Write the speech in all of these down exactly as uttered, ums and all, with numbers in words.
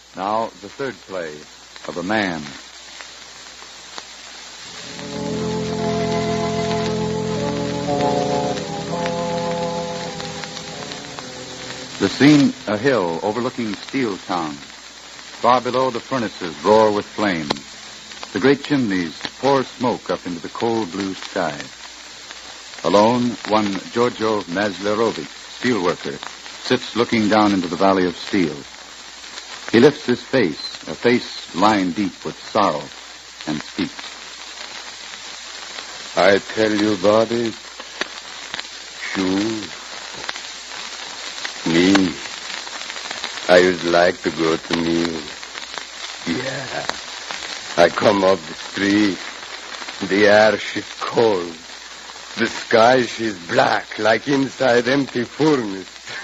Now, the third play of A Man. The scene, a hill overlooking Steel Town. Far below, the furnaces roar with flame. The great chimneys pour smoke up into the cold blue sky. Alone, one Giorgio Maslerovic, steelworker, sits looking down into the valley of steel. He lifts his face, a face lined deep with sorrow, and speaks. I tell you, buddy, sure. Me, I would like to go to meal. Yeah. I come up the street. The air she's cold. The sky she's black, like inside empty furnace.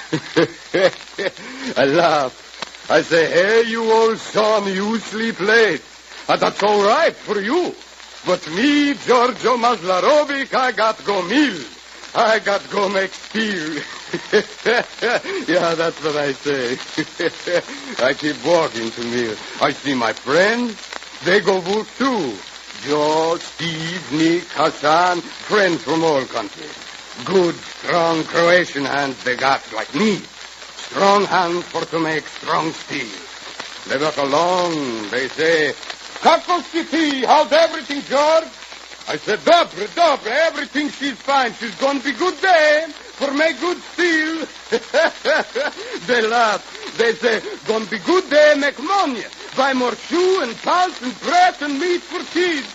I laugh. I say, hey, you old son, you sleep late. And that's all right for you. But me, Giorgio Maslerovic, I got go meal. I got go make steel. Yeah, that's what I say. I keep walking to meal. I see my friends. They go work too. Joe, Steve, Nick, Hassan, friends from all countries. Good, strong Croatian hands they got like me. Strong hands for to make strong steel. They got along. They say, Kako sti, how's everything, George? I said, dobre, dobre, everything she's fine. She's going to be good day for make good steel. They laugh. They say, going to be good day, make money. Buy more shoe and pulse and bread and meat for kids.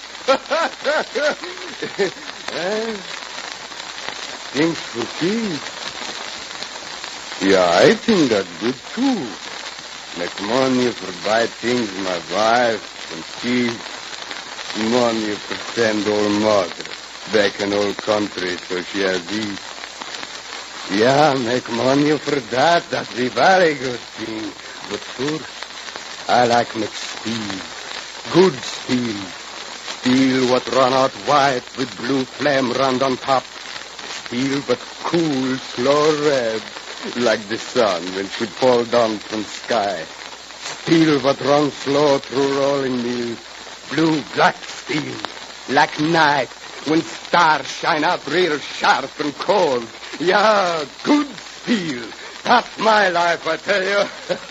eh? Things for kids. Yeah, I think that's good, too. Make money for buy things my wife and kids. Money for send old mother back in old country so she has eat. Yeah, make money for that. That's a very good thing. But first, I like make steel. Good steel. Steel what run out white with blue flame round on top. Steel but cool, slow red, like the sun when she fall down from sky. Steel what run slow through rolling mills. Blue, black steel, like night when stars shine out real sharp and cold. Yeah, good steel. That's my life, I tell you.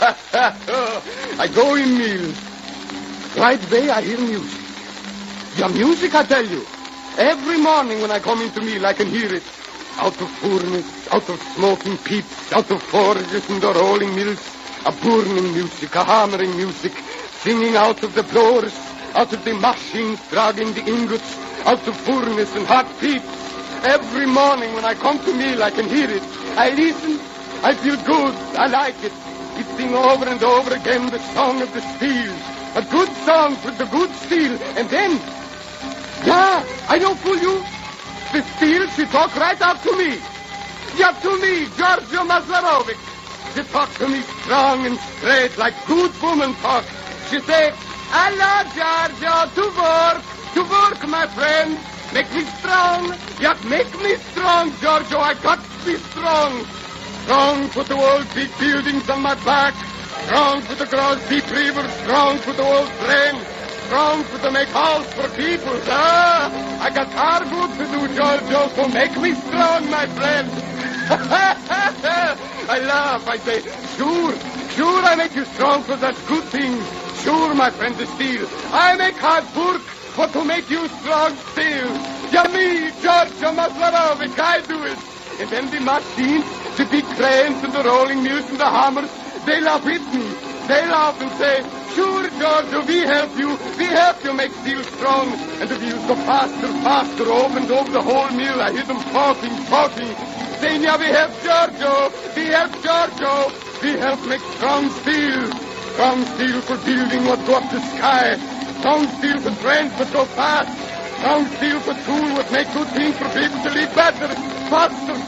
I go in mills. Right away, I hear music. Yeah, music, I tell you. Every morning when I come into mill, I can hear it. Out of furnace, out of smoking pits, out of forges and the rolling mills. A burning music, a hammering music, singing out of the blowers. Out of the machines dragging the ingots, out of furnace and hot pits. Every morning when I come to mill, I can hear it. I listen. I feel good. I like it. It sing over and over again the song of the steel. A good song with the good steel. And then, yeah, I don't fool you. The steel, she talk right up to me. Yeah, to me, Giorgio Maslerovic. She talk to me strong and straight like good woman talk. She say, hello, Giorgio, to work, to work, my friend. Make me strong. Yeah, make me strong, Giorgio. I got to be strong. Strong for the old big buildings on my back. Strong for the gross deep river. Strong for the old train. Strong for to make house for people. Ah, I got hard work to do, Giorgio, so make me strong, my friend. I laugh. I say, sure, sure I make you strong for that good thing. Sure, my friend, the steel. I make hard work for to make you strong still. Yeah, me, Giorgio Maslerovic, I do it. And then the machines, the big cranes and the rolling mills and the hammers, they laugh with me. They laugh and say, sure, Giorgio, we help you. We help you make steel strong. And the wheels go faster, faster, over and over the whole mill. I hear them talking, talking. Saying, yeah, we help Giorgio. We help Giorgio. We help make strong steel. Strong steel for building what go up the sky. Strong steel for trains that go fast. Strong steel for tool what make good things for people to live better, faster,